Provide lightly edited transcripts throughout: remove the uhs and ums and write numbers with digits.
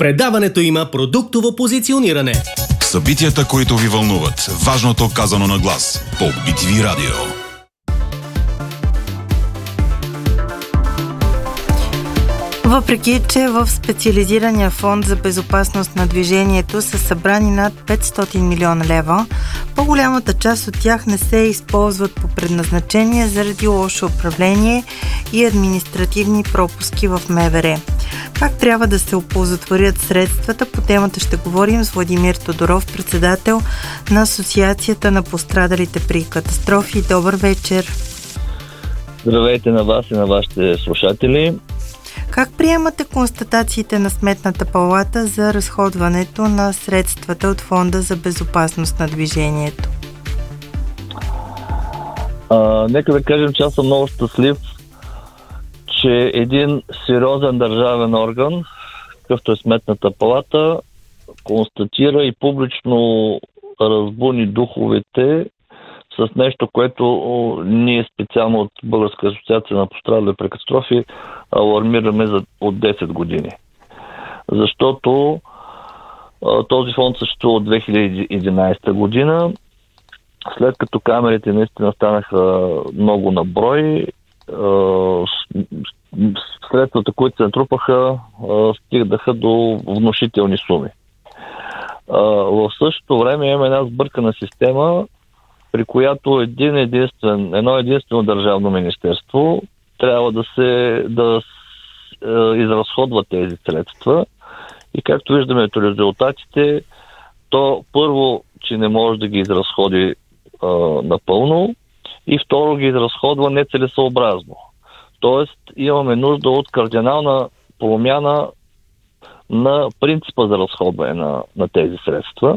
предаването има продуктово позициониране. Събитията, които ви вълнуват. Важното казано на глас. По BTV Радио. Въпреки, че в специализирания фонд за безопасност на движението са събрани над 500 милиона лева, по-голямата част от тях не се използват по предназначение заради лошо управление и административни пропуски в МВР. Как трябва да се оползотворят средствата? По темата ще говорим с Владимир Тодоров, председател на Асоциацията на пострадалите при катастрофи. Добър вечер! Здравейте на вас и на вашите слушатели. Как приемате констатациите на Сметната палата за разходването на средствата от Фонда за безопасност на движението? Нека да кажем, че аз съм много щастлив, че един сериозен държавен орган, какъвто е Сметната палата, констатира и публично разбуни духовете с нещо, което ние специално от Българска асоциация на пострадали при катастрофи алармираме от 10 години. Защото този фонд съществува от 2011 година. След като камерите наистина станаха много на брой, средствата, които се натрупаха, стигнаха до внушителни суми. В същото време имаме една сбъркана система, при която едно единствено държавно министерство трябва да изразходва тези средства. И както виждаме от резултатите, то първо, че не може да ги изразходи напълно, и второ, ги изразходва нецелесъобразно. Тоест имаме нужда от кардинална промяна на принципа за разходване на тези средства.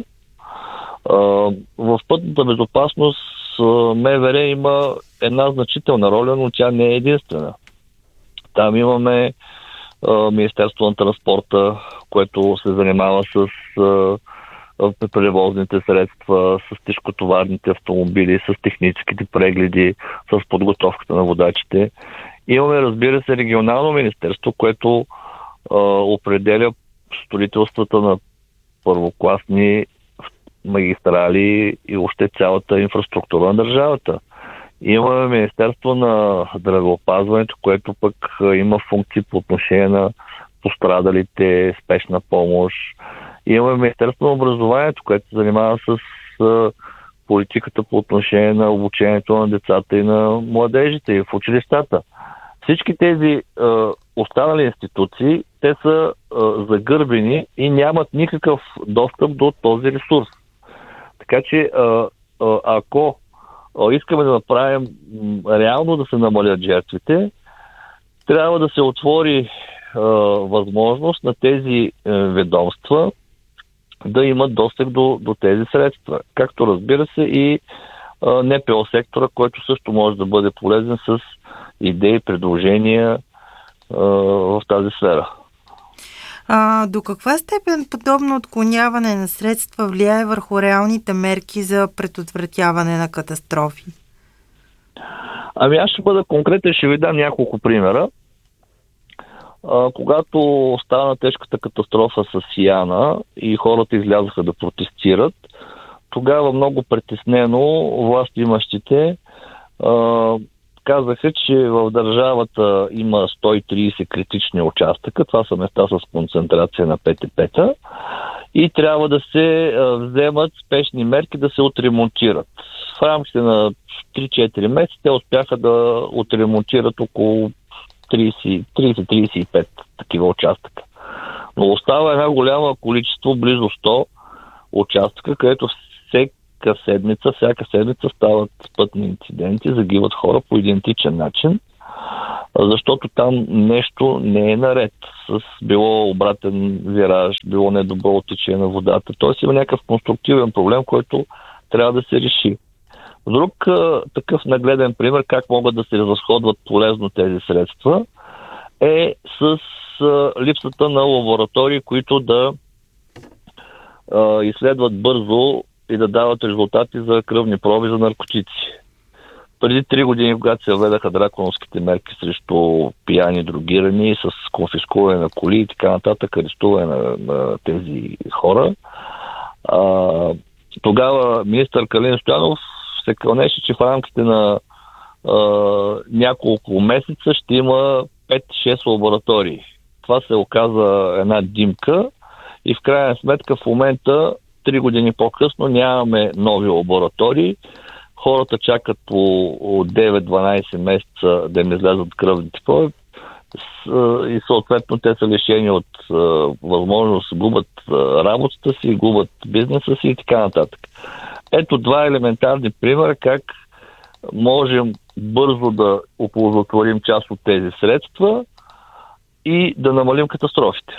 В пътната безопасност МВР има една значителна роля, но тя не е единствена. Там имаме Министерство на транспорта, което се занимава с превозните средства, с тежкотоварните автомобили, с техническите прегледи, с подготовката на водачите. Имаме, разбира се, регионално министерство, което определя строителствата на първокласни магистрали и още цялата инфраструктура на държавата. Имаме Министерство на здравеопазването, което пък има функции по отношение на пострадалите, спешна помощ. Имаме Министерство на образованието, което се занимава с политиката по отношение на обучението на децата и на младежите и в училищата. Всички тези останали институции, те са загърбени и нямат никакъв достъп до този ресурс. Така че, ако искаме да направим реално да се намалят жертвите, трябва да се отвори възможност на тези ведомства да имат достъп до тези средства. Както разбира се и НПО сектора, който също може да бъде полезен с идеи, предложения в тази сфера. До каква степен подобно отклоняване на средства влияе върху реалните мерки за предотвратяване на катастрофи? Аз ще бъда конкретен, ще ви дам няколко примера. Когато стана тежката катастрофа с Яна и хората излязаха да протестират, тогава много притеснено властимащите казаха, че в държавата има 130 критични участъка. Това са места с концентрация на ПТП-та и трябва да се вземат спешни мерки да се отремонтират. В рамките на 3-4 месеца те успяха да отремонтират около 30-35 такива участъка. Но остава една голяма количество, близо 100 участъка, където всяка седмица стават пътни инциденти, загиват хора по идентичен начин, защото там нещо не е наред. Било обратен вираж, било недобро течение на водата. Тоест има някакъв конструктивен проблем, който трябва да се реши. Друг такъв нагледен пример, как могат да се разходват полезно тези средства, е с липсата на лаборатории, които да изследват бързо и да дават резултати за кръвни проби за наркотици. преди 3 години, когато се въведаха драконовските мерки срещу пияни, дрогирани, с конфискуване на коли и така нататък, арестуване на тези хора, тогава министър Калин Стоянов се кълнеше, че в рамките на няколко месеца ще има 5-6 лаборатории. Това се оказа една димка и в крайна сметка в момента, 3 години по-късно, нямаме нови лаборатории. Хората чакат по 9-12 месеца да им излязат кръвните проби и съответно те са лишени от възможност, губят работата си, губят бизнеса си и така нататък. Ето два елементарни примера как можем бързо да оползотворим част от тези средства и да намалим катастрофите.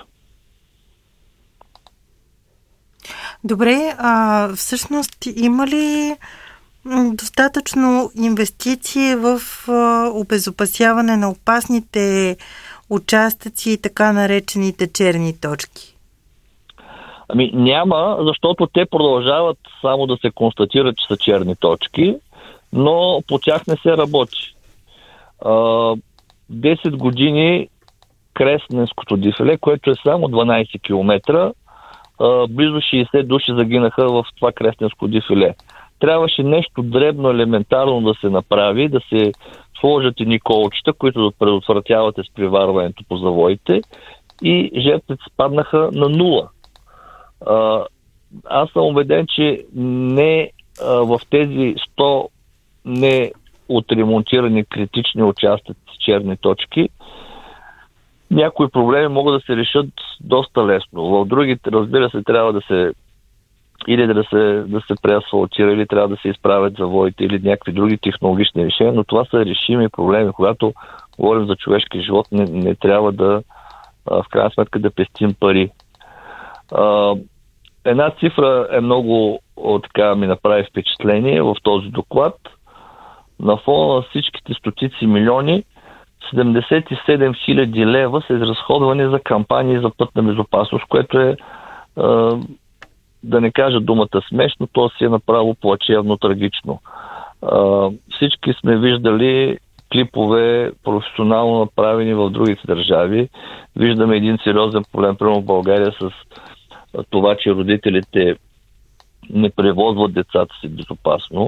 Добре, всъщност има ли достатъчно инвестиции в обезопасяване на опасните участъци и така наречените черни точки? Ами няма, защото те продължават само да се констатират, че са черни точки, но по тях не се работи. 10 години Кресненското дефиле, което е само 12 км, близо 60 души загинаха в това Кресненско дефиле. Трябваше нещо дребно, елементарно да се направи, да се сложат едни колчета, които да предотвратяват изпреварването по завоите и жертвите спаднаха на нула. Аз съм убеден, че не в тези 100 не отремонтирани критични участъци с черни точки, някои проблеми могат да се решат доста лесно. В другите, разбира се, трябва да се или да се преасфалтира, или трябва да се изправят завоите, или някакви други технологични решения, но това са решими проблеми. Когато говорим за човешки живот, не трябва да в крайна сметка да пестим пари. Една цифра е много така ми направи впечатление в този доклад. На фона на всичките стотици милиони, 77 000 лева са изразходвани за кампании за пътна безопасност, което е, да не кажа думата смешно, то си е направо плачевно, трагично. Всички сме виждали клипове професионално направени в другите държави. Виждаме един сериозен проблем, примерно в България, с това, че родителите не превозват децата си безопасно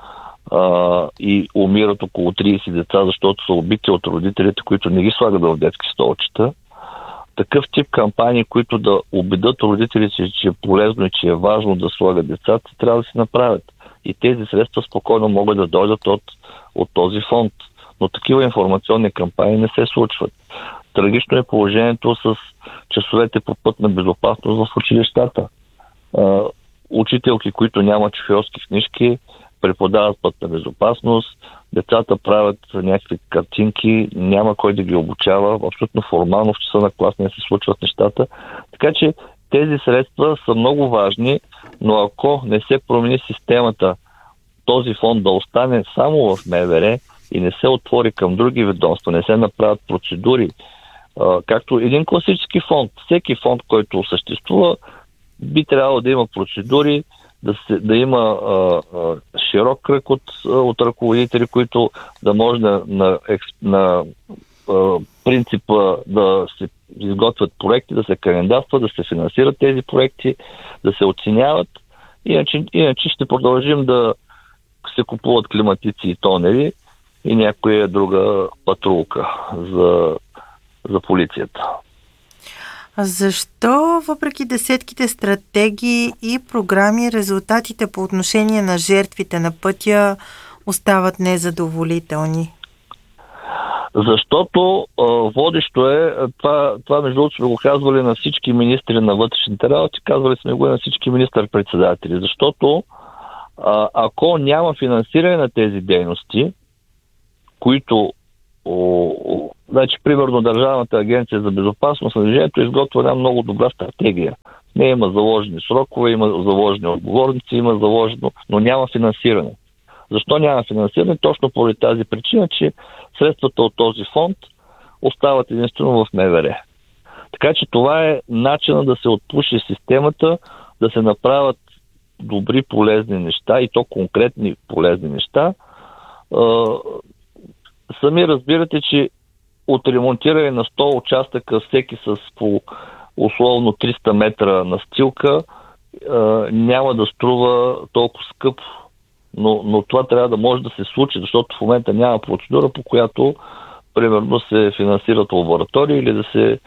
и умират около 30 деца, защото са убити от родителите, които не ги слагат в детски столчета. Такъв тип кампании, които да убедят родителите, че е полезно и че е важно да слагат децата, трябва да се направят. И тези средства спокойно могат да дойдат от този фонд. Но такива информационни кампании не се случват. Трагично е положението с часовете по пътна безопасност в училищата. Учителки, които нямат шофьорски книжки, преподават пътна безопасност, децата правят някакви картинки, няма кой да ги обучава, абсолютно формално в часа на клас не се случват нещата. Така че тези средства са много важни, но ако не се промени системата, този фонд да остане само в МВР и не се отвори към други ведомства, не се направят процедури, както един класически фонд, всеки фонд, който съществува, би трябвало да има процедури, да има широк кръг от ръководители, които да може на принципа да се изготвят проекти, да се кандидатстват, да се финансират тези проекти, да се оценяват. Иначе ще продължим да се купуват климатици и тонери и някоя друга патрулка за полицията. Защо, въпреки десетките стратегии и програми, резултатите по отношение на жертвите на пътя остават незадоволителни? Защото водещо е, това между другото сме го казвали на всички министри на вътрешните работи, казвали сме го и на всички министър-председатели, защото ако няма финансиране на тези дейности, които значи, примерно Държавната агенция за безопасност на движението изготвя една много добра стратегия. Не има заложени срокове, има заложени отговорници, има заложено, но няма финансиране. Защо няма финансиране? Точно поради тази причина, че средствата от този фонд остават единствено в МВР. Така че това е начинът да се отпуши системата, да се направят добри полезни неща и то конкретни полезни неща, Сами разбирате, че от ремонтиране на 100 участъка, всеки с по условно 300 метра настилка, няма да струва толкова скъпо. Но това трябва да може да се случи, защото в момента няма процедура, по която примерно се финансират лаборатории или да се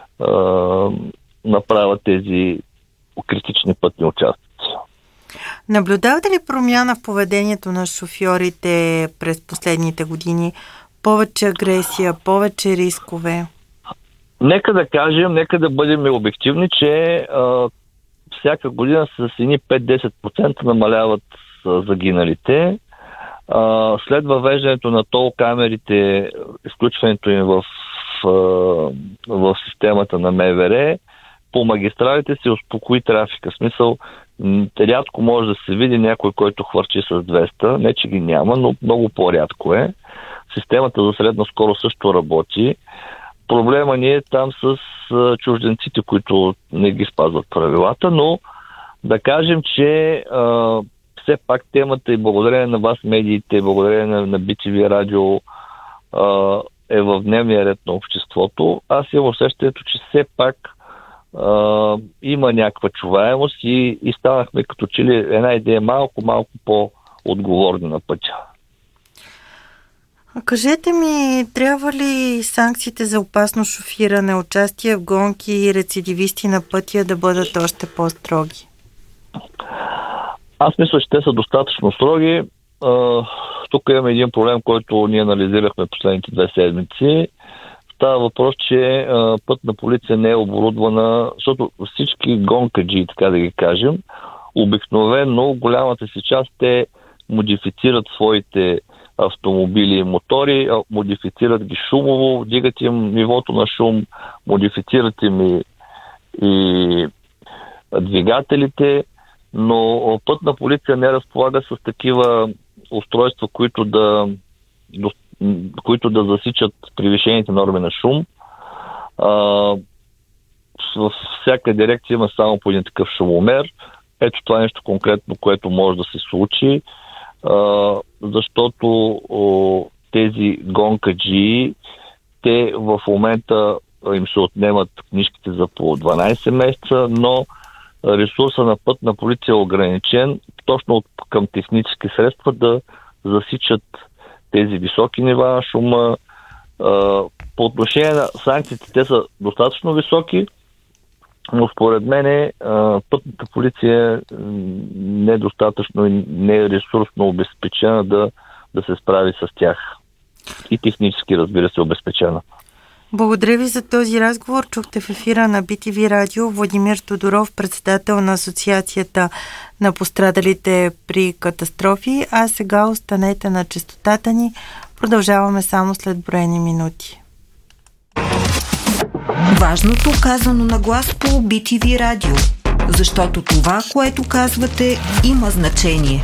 направят тези критични пътни участъци. Наблюдавате ли промяна в поведението на шофьорите през последните години? Повече агресия, повече рискове? Нека да бъдем обективни, че всяка година с едни 5-10% намаляват загиналите. След въвеждането на тол камерите, изключването им в системата на МВР, по магистралите се успокои трафика. В смисъл, рядко може да се види някой, който хвърчи с 200. Не, че ги няма, но много по-рядко е. Системата за средна скорост също работи. Проблема ни е там с чужденците, които не ги спазват правилата, но да кажем, че все пак темата и благодарение на вас, медиите, благодарение на BTV радио е в дневния ред на обществото. Аз имам усещането, че все пак има някаква чуваемост и станахме като че ли една идея малко по-отговорни на пътя. Кажете ми, трябва ли санкциите за опасно шофиране, участие в гонки и рецидивисти на пътя да бъдат още по-строги? Аз мисля, че те са достатъчно строги. Тук имаме един проблем, който ние анализирахме последните 2 седмици. Става въпрос, че пътна полиция не е оборудвана, защото всички гонкаджи, така да ги кажем, обикновено голямата си част те модифицират своите автомобили и мотори, модифицират ги шумово, вдигат им нивото на шум, модифицират им и двигателите, но пътна полиция не разполага с такива устройства, които да засичат превишените норми на шум. Във всяка дирекция има само по един такъв шумомер. Ето това е нещо конкретно, което може да се случи, защото тези гонкаджи, те в момента им се отнемат книжките за по 12 месеца, но ресурса на пътна полиция е ограничен, точно към технически средства да засичат тези високи нива на шума. По отношение на санкциите, те са достатъчно високи, но според мен пътната полиция не е достатъчно и не е ресурсно обезпечена да се справи с тях. И технически, разбира се, обезпечена. Благодаря ви за този разговор. Чухте в ефира на BTV радио Владимир Тодоров, председател на Асоциацията на пострадалите при катастрофи. А сега останете на честотата ни. Продължаваме само след броени минути. Важното казано на глас по BTV радио, защото това, което казвате, има значение.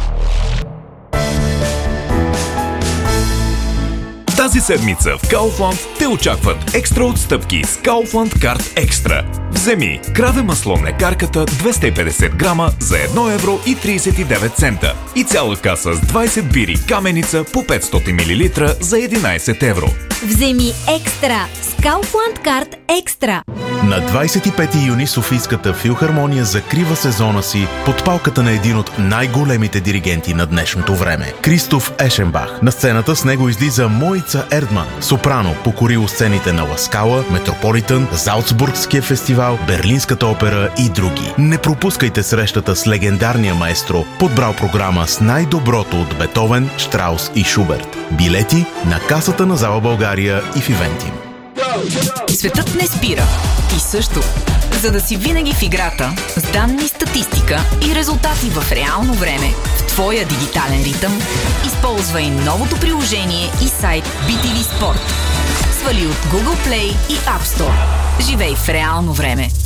Тази седмица в Kaufland те очакват екстра отстъпки с Kaufland Card Extra. Вземи краве масло млекарката 250 грама за 1 евро и 39 цента и цяла каса с 20 бири каменица по 500 мл за 11 евро. Вземи екстра с Kaufland Card Extra. На 25 юни Софийската филхармония закрива сезона си под палката на един от най-големите диригенти на днешното време – Кристоф Ешенбах. На сцената с него излиза Моица Ердман, сопрано, покорило сцените на Ла Скала, Метрополитън, Залцбургския фестивал, Берлинската опера и други. Не пропускайте срещата с легендарния маестро, подбрал програма с най-доброто от Бетовен, Штраус и Шуберт. Билети на касата на Зала България и в Ивентим. Светът не спира. Ти също. За да си винаги в играта, с данни, статистика и резултати в реално време, в твоя дигитален ритъм, използвай новото приложение и сайт BTV Sport. Свали от Google Play и App Store. Живей в реално време.